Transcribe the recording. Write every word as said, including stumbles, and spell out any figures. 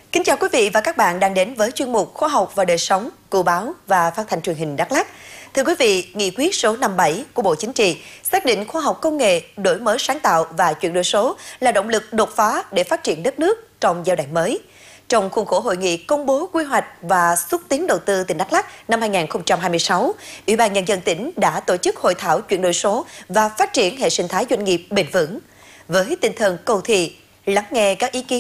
Kính chào quý vị và các bạn đang đến với chuyên mục Khoa học và đời sống của báo và phát thanh truyền hình Đắk Lắk. Thưa quý vị, nghị quyết số năm mươi bảy của Bộ Chính trị xác định khoa học công nghệ, đổi mới sáng tạo và chuyển đổi số là động lực đột phá để phát triển đất nước trong giai đoạn mới. Trong khuôn khổ hội nghị công bố quy hoạch và xúc tiến đầu tư tỉnh Đắk Lắk năm hai nghìn không trăm hai mươi sáu, Ủy ban Nhân dân tỉnh đã tổ chức hội thảo chuyển đổi số và phát triển hệ sinh thái doanh nghiệp bền vững. Với tinh thần cầu thị, lắng nghe các ý kiến